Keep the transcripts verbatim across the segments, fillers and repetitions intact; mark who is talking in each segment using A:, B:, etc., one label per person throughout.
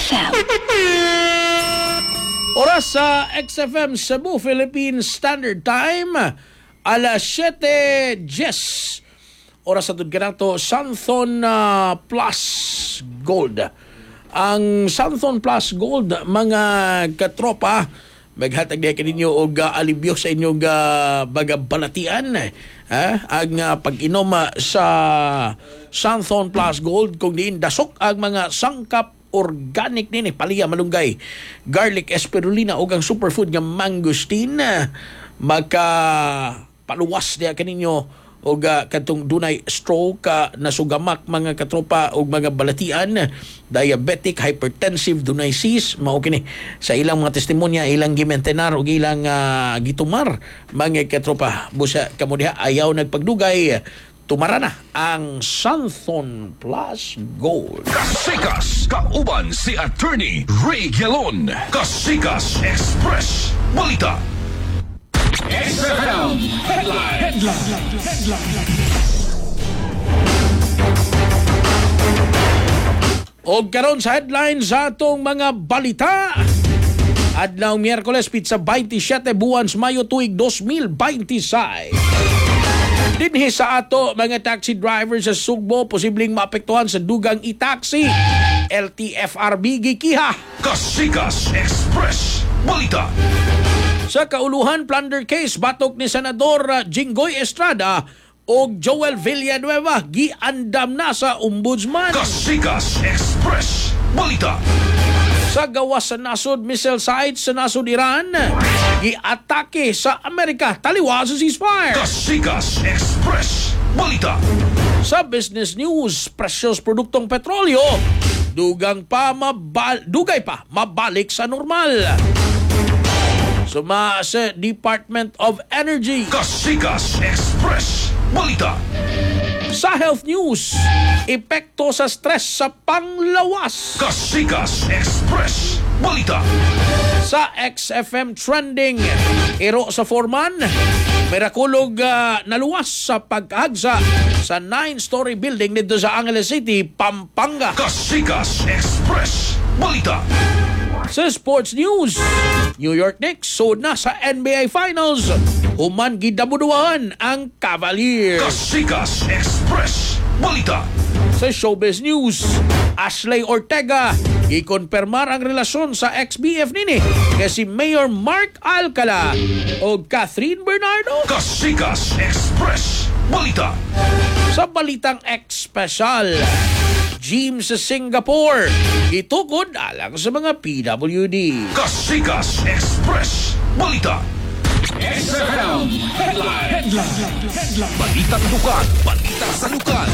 A: F M.
B: Oras sa X F M Cebu, Philippine Standard Time, alas siyete diyes. Oras sa ka na to, Santhon uh, Plus Gold. Ang Santhon Plus Gold, mga katropa, maghatag na kaninyo og uh, alibyo sa inyong uh, bagabalatian. Ha? Ang uh, pag-inom uh, sa Santhon Plus Gold, kung diin dasok ang mga sangkap organic nini, palya, malunggay, garlic, espirulina o ang superfood nga mangosteen, maka paluwas niya kaninyo o uh, katong dunay stroke, uh, nasugamak mga katropa o mga balatian, diabetic, hypertensive, dunay sis, mao kini sa ilang mga testimonya, ilang gimentenar o ilang uh, gitumar mga katropa. Busa kamo diha ayaw nagpagdugay, tumara na ang Santhon Plus Gold.
C: Kasikas, kauban si Attorney Ray Gelon. Kasikas Express Balita. X F M Headline. Headline. Headline.
B: O karon sa headlines sa atong mga balita. Adlaw Miyerkules, pizza twenty-seven buwan sa Mayo tuig twenty twenty-six. Dinhi sa ato mga taxi drivers sa Sugbo, posibleng maapektuhan sa dugang i-taxi. L T F R B gikiha.
C: Kasikas Express Balita.
B: Sa kauluhan plunder case, batok ni Senador Jinggoy Estrada o Joel Villanueva giandam na sa ombudsman.
C: Kasikas Express Balita.
B: Sa gawas sa nasod missile sites sa nasod Iran, giatake sa Amerika taliwa sa ceasefire.
C: Kasikas Express Balita.
B: Sa business news, presyos produktong petrolyo dugang pa mabal dugay pa mabalik sa normal. Suma sa Department of Energy.
C: Kasikas Express Balita.
B: Sa health news, epekto sa stress sa panglawas.
C: Kasikas Express Balita.
B: Sa X F M trending, iro sa Foreman, mirakulog uh, naluwas sa pagkahagsa sa nine-story building dito sa Angeles City, Pampanga.
C: Kasikas Express Balita.
B: Sa sports news, New York Knicks sud na sa N B A Finals. Human gidabuduan ang Cavaliers.
C: Kasikas Express Balita.
B: Sa showbiz news, Ashley Ortega ikonpermar ang relasyon sa ex-B F nini kay si Mayor Mark Alcala o Catherine Bernardo.
C: Kasikas Express Balita.
B: Sa balitang X-Special, gym sa Singapore itukod alang sa mga P W D.
C: Kasikas Express Balita. X F M Headline. Headline. Headline. Balitang lukan, balitang salukan.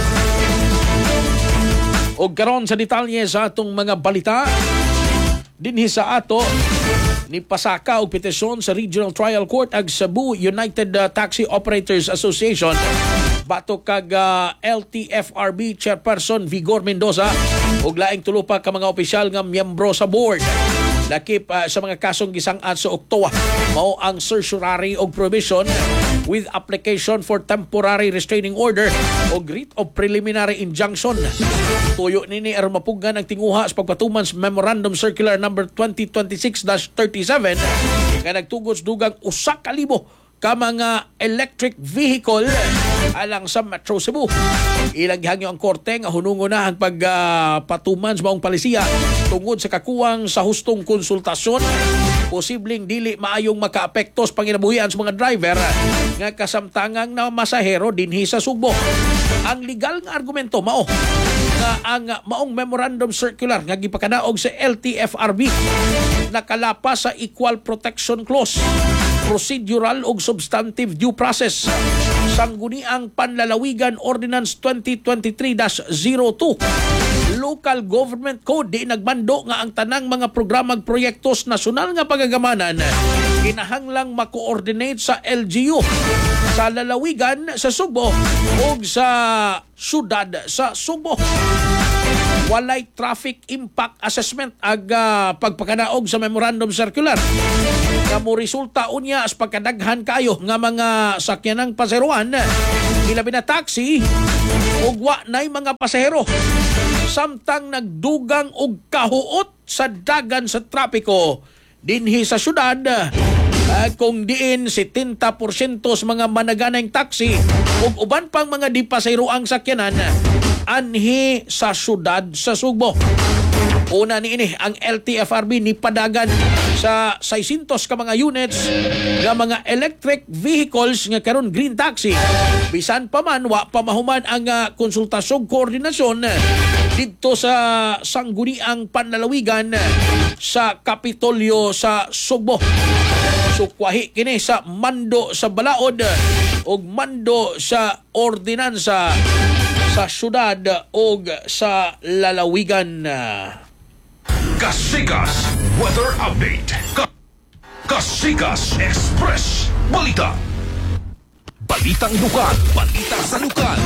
B: O karon sa detalye sa atong mga balita, dinhi sa ato ni pasaka og petisyon sa Regional Trial Court ag Cebu United uh, Taxi Operators Association batok kag uh, L T F R B Chairperson Vigor Mendoza ug laing tulo pa ka mga opisyal nga miyembro sa board. Lakip uh, sa mga kasong gisang-an sa Oktoba, mao ang certiorari og prohibition with application for temporary restraining order o writ of preliminary injunction. Tuyo nini aron mapugnan ang tinguha sa pagpatuman sa Memorandum Circular number twenty twenty-six dash thirty-seven nga nagtugod sa dugang usa ka libo ka mga electric vehicle alang sa Metro Cebu. Ilang gihangyo ang korte nga hunungo na ang pagpatuman uh, sa maong palisiya tungod sa kakuwang sa hustong konsultasyon. Posibleng dili maayong makaapekto sa panginabuhian sa mga driver nga kasamtangang na masahero dinhi sa Sugbo. Ang legal nga argumento mao nga ang maong memorandum circular nga gipakadaog sa L T F R B nakalapas sa Equal Protection Clause, procedural ug substantive due process sangguniang Panlalawigan Ordinance twenty twenty-three dash zero two. Local Government Code di nagbando nga ang tanang mga programag proyektos nasyonal nga pagagamanan kinahanglang ma-coordinate sa L G U sa lalawigan sa Sugbo ug sa syudad sa Sugbo. Walay traffic impact assessment ag uh, pagpakadaog sa memorandum circular. Nga mo resulta unya as pagkadaghan kayo nga mga sakyanang paseroan, ilabi na taxi ug wa nay mga pasahero samtang nagdugang og kahuot sa dagan sa trapiko dinhi sa syudad. Uh, kung diin seventy percent sa mga managanang taxi ug uban pang mga di pasayroang sakyanan anhi sa syudad sa Sugbo. Una ni ini ang L T F R B ni padagan sa six hundred ka mga units nga mga electric vehicles nga karon green taxi. Bisan pa man wa pamahuman ang uh, konsultasyon koordinasyon didto sa sangguniang panlalawigan sa Kapitolyo sa Sugbo. Sukwahi kini sa mando sa balaod ug mando sa ordinansa sa syudad ug sa lalawigan.
C: Kasikas Weather Update. Ka- Kasikas Express Balita. Balitang lukan, balita sa lukan.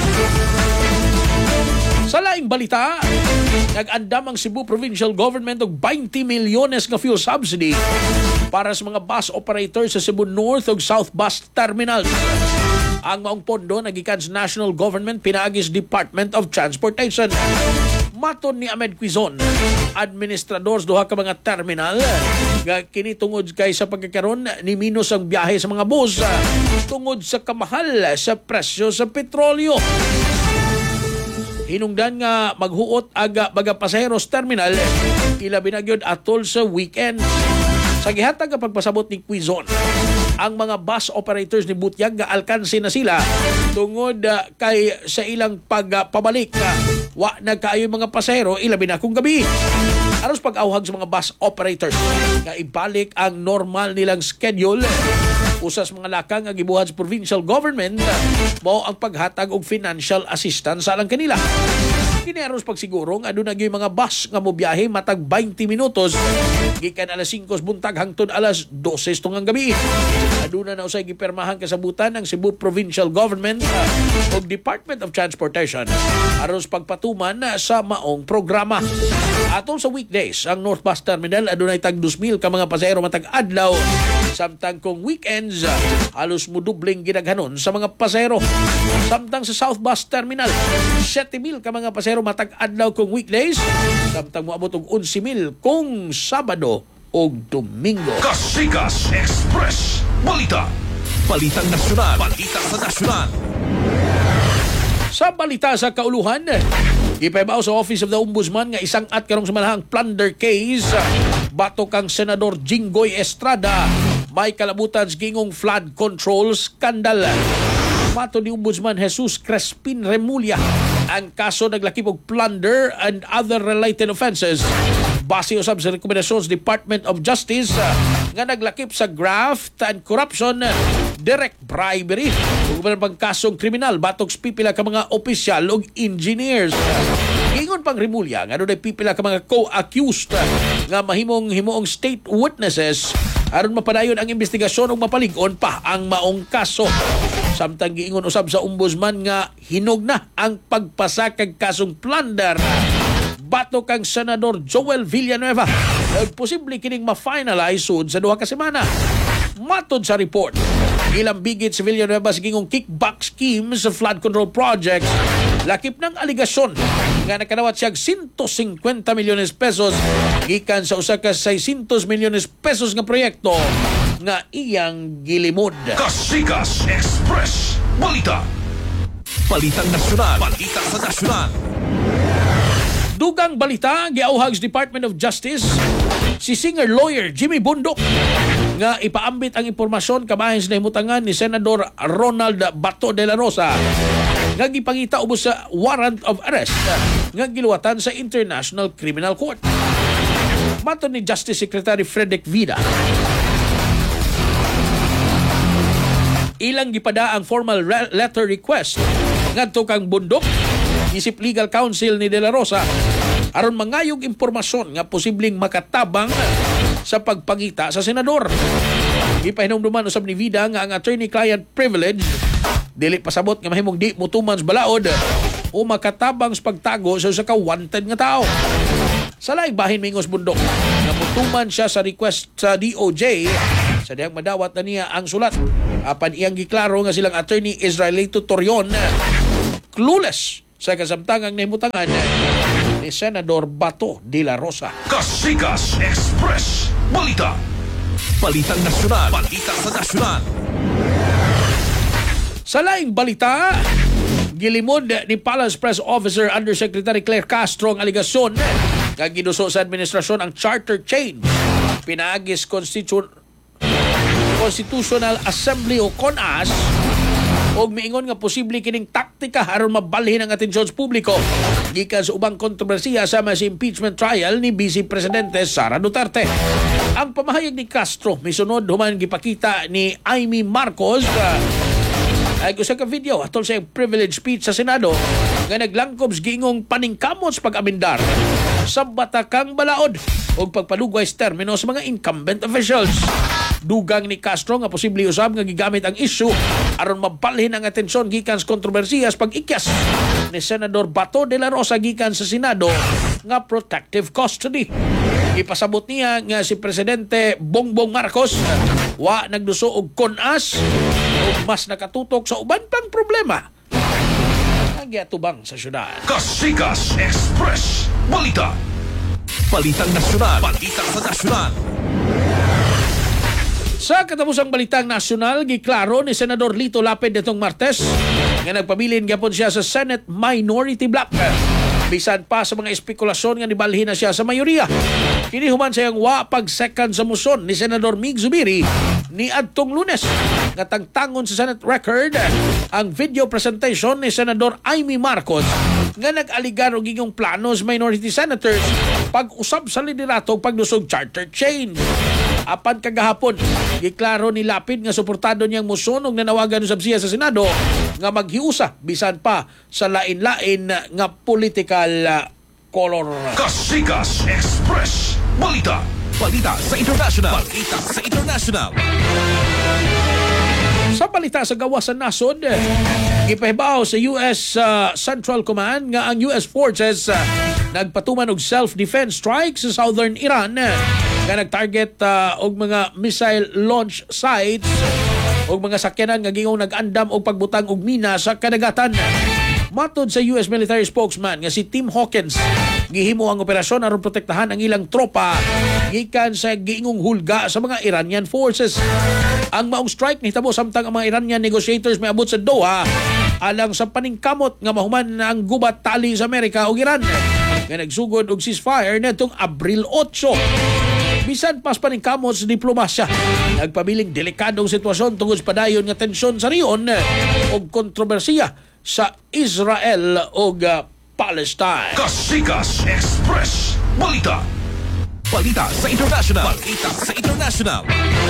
B: Sa laing balita, nag-andam ang Cebu Provincial Government og twenty milyones nga fuel subsidy para sa mga bus operators sa Cebu North ug South Bus Terminals. Ang maong pondo nagikan sa National Government pinaagis Department of Transportation. Maton ni Ahmed Quizon, administrador sa duha ka mga terminal, nga kini tungod kay sa pagkakaroon ni minus ang biyahe sa mga bus tungod sa kamahal sa presyo sa petrolyo. Hinungdan nga maghuot aga baga pasaheros terminal ilabi na gyud atol sa weekend. Sa gihatag nga pagpasabot ni Quizon, ang mga bus operators ni Butyag nga alkansi na sila tungod uh, kay sa ilang pagpabalik uh, wa nagkaayo mga pasahero ilabi na kung gabi. Aros pag-awhag sa mga bus operators nga ibalik ang normal nilang schedule. Usas mga lakang nga gibuhat sa provincial government mao ang paghatag og financial assistance sa lang kanila. Kini aros pagsiguro nga aduna gyud mga bus nga mobiyahe matag twenty minutos gikan alas five buntag hangtod alas twelve tungang gabi. Aduna na usay gipermahan kasabutan ng Cebu Provincial Government uh, ug Department of Transportation aros pagpatuman uh, sa maong programa. Atol sa weekdays, ang North Bus Terminal adunay tag two thousand ka mga pasahero matag adlaw, samtang kung weekends uh, halos mudubling gidaghanon sa mga pasahero. Samtang sa South Bus Terminal seven thousand ka mga pasahero matag adlaw kung weekdays, samtang moabot og eleven thousand kung Sabado o Domingo.
C: Kasikas Express Balita. Balitang nasyonal, balita sa nasyonal.
B: Sa balita sa kauluhan, ipahibaw sa Office of the Ombudsman nga isang at karong sa malahang plunder case bato kang Senador Jinggoy Estrada may kalabutan sa gingong flood control scandal. Mato ni Ombudsman Jesus Crespin Remulla, ang kaso naglakip og plunder and other related offenses base usab sa rekomendasyon sa Department of Justice uh, nga naglakip sa graft and corruption, direct bribery ug uban pang kasong kriminal batok sa pipila ka mga opisyal ug engineers. Ingon pang Remulla nga dunay pipila ka mga co-accused uh, nga mahimong himuong state witnesses aron mapadayon ang investigasyon ug mapalig-on pa ang maong kaso. Samtang giingon usab sa Ombudsman nga hinog na ang pagpasa kag kasong plunder bato kang Senador Joel Villanueva ug posible kining ma-finalize sud sa duha ka semana. Matod sa report, ilang bigit si Villanueva sa gingong kickback scheme sa flood control projects, lakip ng aligasyon nga nakanawat siyag one hundred fifty milyones pesos gikan sa usa ka six hundred milyones pesos nga proyekto nga iyang gilimod.
C: Kasikas Express Balita. Balitang nasyonal, balita sa nasyonal.
B: Dugang balita, giauhag sa Department of Justice si singer lawyer Jimmy Bundok nga ipaambit ang impormasyon kabahin sa nahimutangan ni Senador Ronald Bato de la Rosa nga gipangita ubos sa warrant of arrest nga giluwatan sa International Criminal Court. Mato ni Justice Secretary Frederick Vida, ilang gipada ang formal re- letter request ngadto kang Bundok isip legal counsel ni De La Rosa aron mangayog impormasyon nga posibleng makatabang sa pagpangita sa senador. Ipahinumduman usab ni Vida nga ang attorney-client privilege dili pasabot nga mahimong di mutuman sa balaod o makatabang sa pagtago sa usa ka wanted nga tao. Sa laing bahin mingos Bundok nga mutuman siya sa request sa D O J sa diyang madawat na niya ang sulat. Apan iyang giklaro nga silang attorney Israelito Torion clueless sa kasamtangang nahimutangan ni ni Senador Bato de la Rosa.
C: Kasikas Express Balita. Balitang nasyonal. Balita sa nasyonal.
B: Sa laing balita, gilimod ni Palace Press Officer Undersecretary Claire Castro ang aligasyon nga ginuso sa administrasyon ang charter change. Pinaagis Constitu- Constitutional Assembly o C O N A S og miingon nga posible kining taktika aron mabalhin ang atensyon sa publiko gikan sa ubang kontrobersiya sama sa impeachment trial ni Vice Presidente Sara Duterte. Ang pamahayag ni Castro misunod human gipakita ni Amy Marcos uh, ay gusto ka video atol sa privilege speech sa Senado nga naglangkob sa giingong paningkamot sa pag-amendar sa batakang balaod o pagpalugway sa termino sa mga incumbent officials. Dugang ni Castro nga posible usab nga gigamit ang issue aron mabalhin ang atensyon gikan sa kontrobersiya sa pag-ikyas ni Senador Bato de la Rosa gikan sa Senado nga protective custody. Ipasabot niya nga si Presidente Bongbong Marcos wa nagduso og C O N A S o mas nakatutok sa uban pang problema nagyatubang sa syudad.
C: Kasikas Express Balita. Balitang nasyonal. Balita sa nasyonal.
B: Sa katapusang balitang nasyonal, giklaro ni Senador Lito Lapid itong Martes nga nagpabilin gyapon siya sa Senate Minority Block. Bisan pa sa mga espekulasyon nga nibalhin na siya sa mayoriya. Kini human sa iyang wa pag-second sa moson ni Senador Mig Zubiri ni adtong Lunes. Nga tangtangon sa Senate record ang video presentation ni Senador Amy Marcos nga nag-aligar og gingong plano sa minority senators pag-usab sa liderato pagdusog charter change. Apan kagahapon, giklaro ni Lapid nga suportado niyang moson og nanawagan usab siya sa Senado nga maghiusa bisan pa sa lain-lain nga political uh, color.
C: Kasikas Express Balita. Balita sa international. Balita sa international.
B: Sa balita sa gawas sa nasod, gipahibaw sa U S uh, Central Command nga ang U S forces uh, nagpatuman og self-defense strikes sa southern Iran uh, nga nagtarget uh, og mga missile launch sites og mga sakyanan nga gingong nag-andam og pagbutang og mina sa kadagatan. Matod sa U S military spokesman nga si Tim Hawkins, gihimo ang operasyon aron protektahan ang ilang tropa gikan sa giingong hulga sa mga Iranian forces. Ang maong strike nihitabo samtang ang mga Iranian negotiators may abot sa Doha alang sa paningkamot nga mahuman ang gubat tali sa Amerika ug Iran nga nagsugod og ceasefire netong Abril eight. Bisan pas paningkamot sa diplomasya, nagpabiling delikadong sitwasyon tungod sa padayon nga tensyon sa riyon ug kontrobersiya sa Israel ug uh, Palestine.
C: Kasikas Express Balita. Balita sa international. Balita sa international.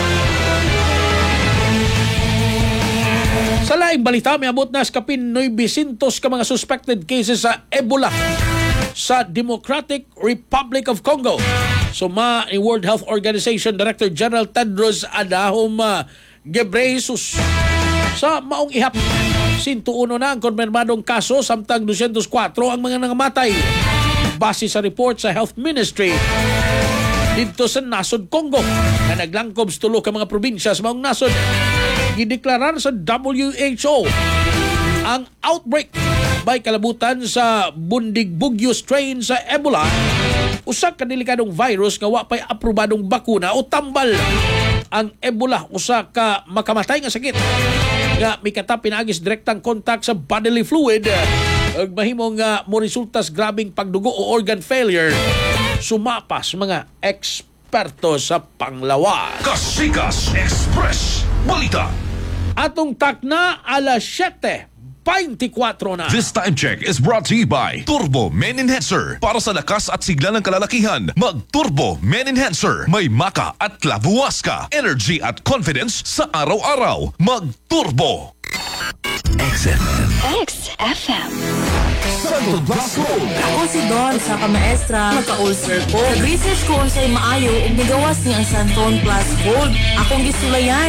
B: Sa laing balita, may abot na sa kapin nine hundred ka mga suspected cases sa Ebola sa Democratic Republic of Congo. Suma ni World Health Organization Director General Tedros Adhanom Ghebreyesus. Sa maong ihap, one hundred one na ang konfirmadong kaso samtang two hundred four ang mga nangamatay. Base sa report sa Health Ministry dito sa nasod Congo na naglangkob sa tulo ka mga probinsya sa maong nasod. Gideklarar sa W H O ang outbreak by kalabutan sa Bundigbugyo strain sa Ebola, usa ka delikadong virus nga wa pay aprobadong bakuna o tambal. Ang Ebola usa ka makamatay nga sakit nga mikata pinaagis direktang kontak sa bodily fluid ug mahimong nga mo resulta sa grabing pagdugo o organ failure. Sumapas mga eksperto sa panglawas.
C: Kasikas Express Balita.
B: Atong takna alas siyete twenty-four na.
C: This time check is brought to you by Turbo Men Enhancer. Para sa lakas at sigla ng kalalakihan, mag-Turbo Men Enhancer. May maka at labuwas ka. Energy at confidence sa araw-araw. Mag-Turbo. X F M.
A: X F M.
C: Santo Blasco.
D: Ako si Don sa kamaestra, magka-ulcer ko. Nag-research ko unsay maayo ug nigawas ni ang Santon Plus Gold. Akong gisulayan